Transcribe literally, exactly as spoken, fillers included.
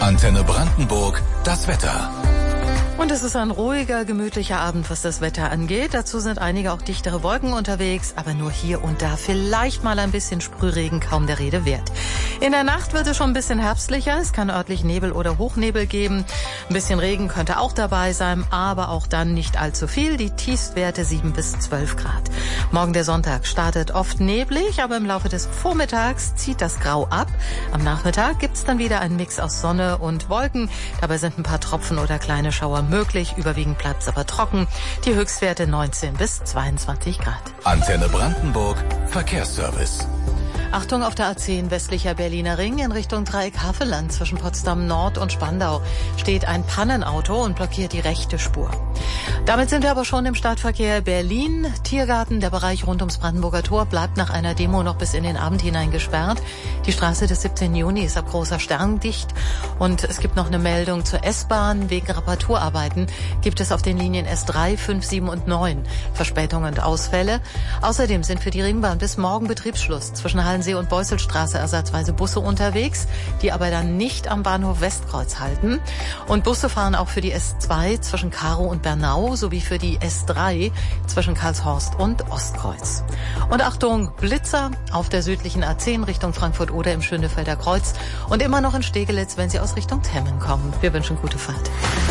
Antenne Brandenburg, das Wetter. Und es ist ein ruhiger, gemütlicher Abend, was das Wetter angeht. Dazu sind einige auch dichtere Wolken unterwegs, aber nur hier und da vielleicht mal ein bisschen Sprühregen, kaum der Rede wert. In der Nacht wird es schon ein bisschen herbstlicher. Es kann örtlich Nebel oder Hochnebel geben. Ein bisschen Regen könnte auch dabei sein, aber auch dann nicht allzu viel. Die Tiefstwerte sieben bis zwölf Grad. Morgen der Sonntag startet oft neblig, aber im Laufe des Vormittags zieht das Grau ab. Am Nachmittag gibt's dann wieder einen Mix aus Sonne und Wolken. Dabei sind ein paar Tropfen oder kleine Schauer möglich. Überwiegend bleibt's aber trocken. Die Höchstwerte neunzehn bis zweiundzwanzig Grad. Antenne Brandenburg, Verkehrsservice. Achtung auf der A zehn westlicher Berliner Ring in Richtung Dreieck Havelland zwischen Potsdam Nord und Spandau steht ein Pannenauto und blockiert die rechte Spur. Damit sind wir aber schon im Stadtverkehr Berlin. Tiergarten, der Bereich rund ums Brandenburger Tor, bleibt nach einer Demo noch bis in den Abend hinein gesperrt. Die Straße des siebzehnten Juni ist ab Großer Stern dicht. Und es gibt noch eine Meldung zur S-Bahn. Wegen Reparaturarbeiten gibt es auf den Linien S drei, fünf, sieben und neun Verspätungen und Ausfälle. Außerdem sind für die Ringbahn bis morgen Betriebsschluss zwischen Hallensee und Beusselstraße ersatzweise Busse unterwegs, die aber dann nicht am Bahnhof Westkreuz halten. Und Busse fahren auch für die S zwei zwischen Karow und Bernau sowie für die S drei zwischen Karlshorst und Ostkreuz. Und Achtung, Blitzer auf der südlichen A zehn Richtung Frankfurt oder im Schönefelder Kreuz und immer noch in Stegelitz, wenn Sie aus Richtung Temmen kommen. Wir wünschen gute Fahrt.